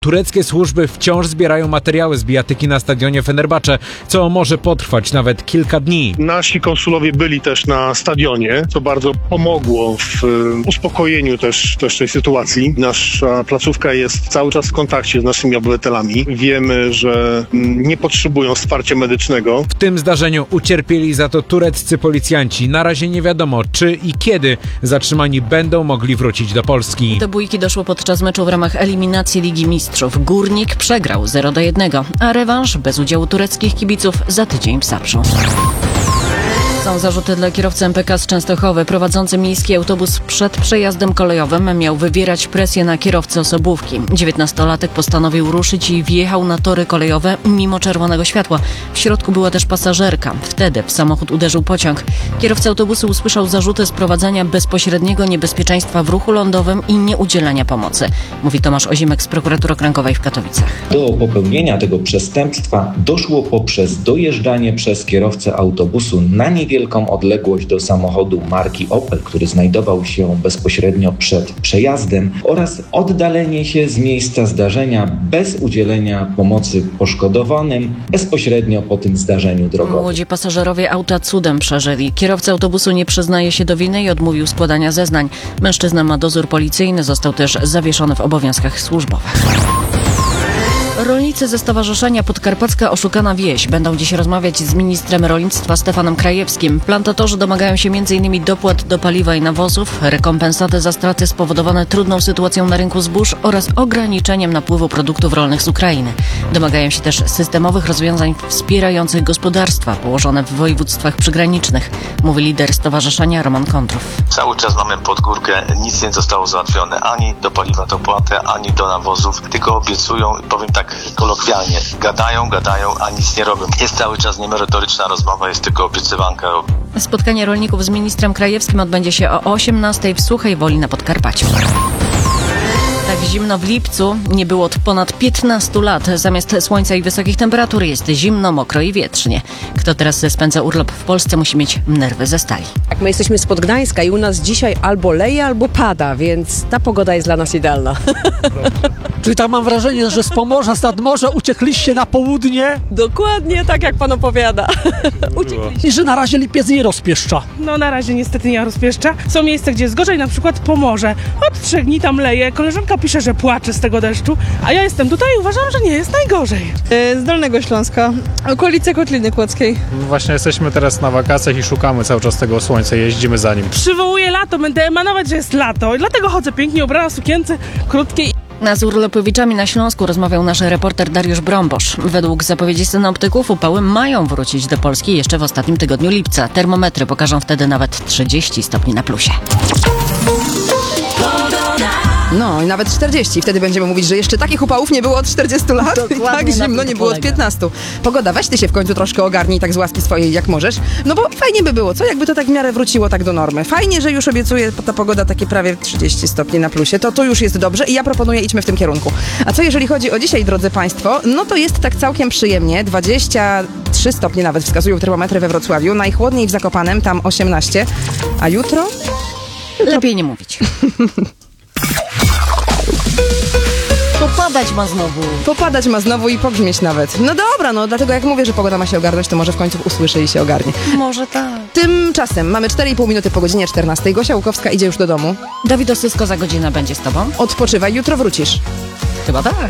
tureckie służby wciąż zbierają materiały z bijatyki na stadionie Fenerbahce, co może potrwać nawet kilka dni. Nasi konsulowie byli też na stadionie, co bardzo pomogło w uspokojeniu też tej sytuacji. Nasza placówka jest cały czas w kontakcie z naszymi obywatelami. Wiemy, że nie potrzebują wsparcia medycznego. W tym zdarzeniu ucierpieli za to tureccy policjanci. Na razie nie wiadomo, czy i kiedy zatrzymani będą mogli wrócić do Polski. Do bójki doszło podczas meczu w ramach eliminacji Ligi Mistrzów. Górnik przegrał 0-1, a rewanż bez udziału tureckich kibiców za tydzień w Zabrzu. Są zarzuty dla kierowcy MPK z Częstochowy. Prowadzący miejski autobus przed przejazdem kolejowym miał wywierać presję na kierowcę osobówki. 19-latek postanowił ruszyć i wjechał na tory kolejowe mimo czerwonego światła. W środku była też pasażerka. Wtedy w samochód uderzył pociąg. Kierowca autobusu usłyszał zarzuty sprowadzania bezpośredniego niebezpieczeństwa w ruchu lądowym i nieudzielania pomocy. Mówi Tomasz Ozimek z Prokuratury Okręgowej w Katowicach. Do popełnienia tego przestępstwa doszło poprzez dojeżdżanie przez kierowcę autobusu na niewielką odległość do samochodu marki Opel, który znajdował się bezpośrednio przed przejazdem, oraz oddalenie się z miejsca zdarzenia bez udzielenia pomocy poszkodowanym bezpośrednio po tym zdarzeniu drogowym. Młodzi pasażerowie auta cudem przeżyli. Kierowca autobusu nie przyznaje się do winy i odmówił składania zeznań. Mężczyzna ma dozór policyjny, został też zawieszony w obowiązkach służbowych. Rolnicy ze Stowarzyszenia Podkarpacka Oszukana Wieś będą dziś rozmawiać z ministrem rolnictwa Stefanem Krajewskim. Plantatorzy domagają się m.in. dopłat do paliwa i nawozów, rekompensaty za straty spowodowane trudną sytuacją na rynku zbóż oraz ograniczeniem napływu produktów rolnych z Ukrainy. Domagają się też systemowych rozwiązań wspierających gospodarstwa położone w województwach przygranicznych, mówi lider stowarzyszenia Roman Kądrów. Cały czas mamy pod górkę, nic nie zostało załatwione, ani do paliwa dopłaty, ani do nawozów, tylko obiecują, powiem tak kolokwialnie, gadają, a nic nie robią. Jest cały czas niemerytoryczna rozmowa, jest tylko obiecywanka. Spotkanie rolników z ministrem Krajewskim odbędzie się o 18:00 w Suchej Woli na Podkarpaciu. Tak zimno w lipcu nie było od ponad 15 lat. Zamiast słońca i wysokich temperatur jest zimno, mokro i wietrznie. Kto teraz spędza urlop w Polsce, musi mieć nerwy ze stali. My jesteśmy spod Gdańska i u nas dzisiaj albo leje, albo pada, więc ta pogoda jest dla nas idealna. Czyli tak mam wrażenie, że z Pomorza, z nad morza uciekliście na południe. Dokładnie tak, jak pan opowiada. Uciekliście. I że na razie lipiec nie rozpieszcza. No na razie niestety nie rozpieszcza. Są miejsca, gdzie jest gorzej, na przykład Pomorze. Od 3 dni tam leje. Koleżanka pisze, że płacze z tego deszczu, a ja jestem tutaj i uważam, że nie jest najgorzej. Z Dolnego Śląska, okolice Kotliny Kłodzkiej. Właśnie jesteśmy teraz na wakacjach i szukamy cały czas tego słońca, jeździmy za nim. Przywołuję lato, będę emanować, że jest lato. I dlatego chodzę pięknie ubrana w sukience krótkiej. Z urlopowiczami na Śląsku rozmawiał nasz reporter Dariusz Brąbosz. Według zapowiedzi synoptyków upały mają wrócić do Polski jeszcze w ostatnim tygodniu lipca. Termometry pokażą wtedy nawet 30 stopni na plusie. No i nawet 40. Wtedy będziemy mówić, że jeszcze takich upałów nie było od 40 lat. Dokładnie, i tak zimno nie było od 15. Pogoda, weź ty się w końcu troszkę ogarnij tak z łaski swojej jak możesz. No bo fajnie by było, co? Jakby to tak w miarę wróciło tak do normy. Fajnie, że już obiecuje ta pogoda takie prawie 30 stopni na plusie. To już jest dobrze i ja proponuję, idźmy w tym kierunku. A co jeżeli chodzi o dzisiaj, drodzy państwo? No to jest tak całkiem przyjemnie. 23 stopnie nawet wskazują termometry we Wrocławiu. Najchłodniej w Zakopanem, tam 18. A jutro? Lepiej nie mówić. Popadać ma znowu i pogrzmieć nawet. No dobra, no dlatego jak mówię, że pogoda ma się ogarnąć, to może w końcu usłyszę i się ogarnie. Może tak. Tymczasem mamy 4,5 minuty po godzinie 14. Gosia Łukowska idzie już do domu. Dawid Osysko za godzinę będzie z tobą. Odpoczywaj, jutro wrócisz. Chyba tak.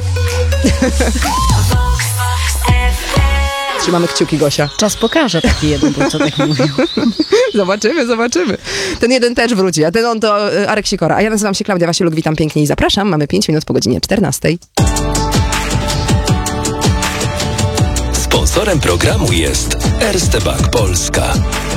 Trzymamy kciuki, Gosia. Czas pokaże taki jeden, bo co tak mówił. Zobaczymy. Ten jeden też wróci, a ten on to Arek Sikora. A ja nazywam się Klaudia Wasiuluk, witam pięknie i zapraszam. Mamy 5 minut po godzinie 14. Sponsorem programu jest Erste Bank Polska.